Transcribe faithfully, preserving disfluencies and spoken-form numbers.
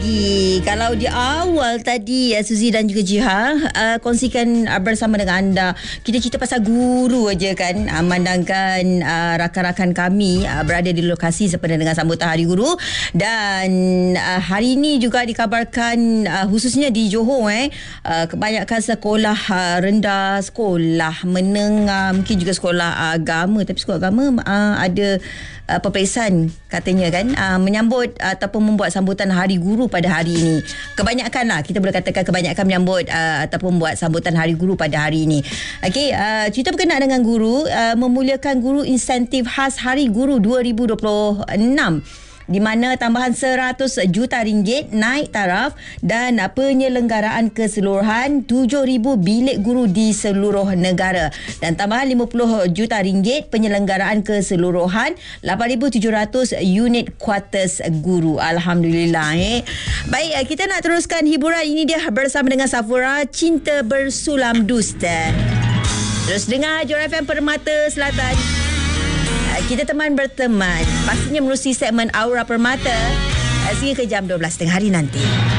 Kalau di awal tadi ya, Suzy dan juga Jiha uh, kongsikan uh, bersama dengan anda, kita cerita pasal guru aja kan, uh, mandangkan uh, rakan-rakan kami uh, berada di lokasi sempena dengan sambutan Hari Guru. Dan uh, hari ini juga dikabarkan uh, khususnya di Johor eh uh, kebanyakan sekolah uh, rendah, sekolah menengah, mungkin juga sekolah agama, tapi sekolah agama uh, ada uh, peperiksaan katanya kan, uh, menyambut uh, ataupun membuat sambutan Hari Guru pada hari ini. Kebanyakan lah, kita boleh katakan kebanyakan menyambut uh, ataupun buat sambutan Hari Guru pada hari ini. Okey, uh, cerita berkenaan dengan guru, uh, memuliakan guru, insentif khas Hari Guru dua ribu dua puluh enam, di mana tambahan seratus juta ringgit naik taraf dan penyelenggaraan keseluruhan tujuh ribu bilik guru di seluruh negara, dan tambahan lima puluh juta ringgit penyelenggaraan keseluruhan lapan ribu tujuh ratus unit kuartus guru. Alhamdulillah eh. Baik, kita nak teruskan hiburan ini dia bersama dengan Safura, Cinta Bersulam Dusta. Terus dengar Johor F M Permata Selatan. Kita teman berteman, pastinya menerusi segmen Aura Permata sehingga ke jam dua belas tengah hari nanti.